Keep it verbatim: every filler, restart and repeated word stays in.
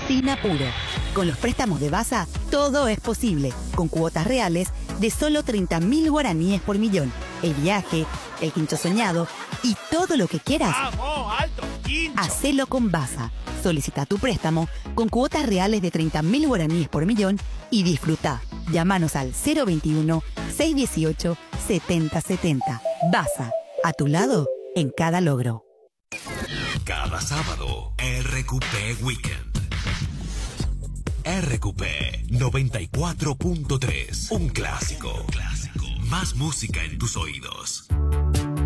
sin apuro. Con los préstamos de Basa, todo es posible, con cuotas reales de solo treinta mil guaraníes por millón. El viaje, el quincho soñado y todo lo que quieras. ¡Vamos, alto quincho! Hacelo con Basa. Solicita tu préstamo con cuotas reales de treinta mil guaraníes por millón y disfruta. Llámanos al cero veintiuno, seiscientos dieciocho, setenta setenta. Basa, a tu lado en cada logro. Cada sábado, R Q P Weekend. R Q P noventa y cuatro punto tres. Un clásico. Clásico. Más música en tus oídos.